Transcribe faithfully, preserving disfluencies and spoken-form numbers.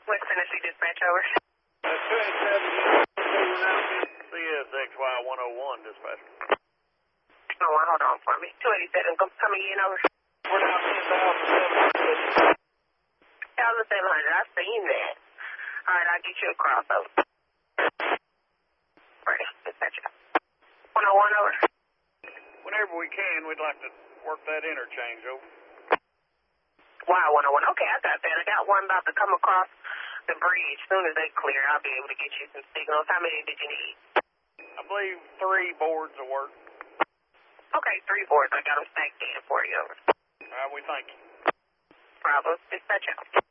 West Tennessee dispatch, over. That's twenty-seven, C S X Y one oh one, dispatch. Oh, hold on for me. two eighty-seven, coming in, over. We're now ten thousand seven hundred. one thousand seven hundred, I've seen that. All right, I'll get you a crossover. Right, dispatch. one oh one, over. Whenever we can, we'd like to work that interchange, over. Wow, one oh one. Okay, I got that. I got one about to come across the bridge. As soon as they clear, I'll be able to get you some signals. How many did you need? I believe three boards will work. Okay, three boards. I got them stacked in for you, over. All right, we thank you. Bravo. Dispatch out.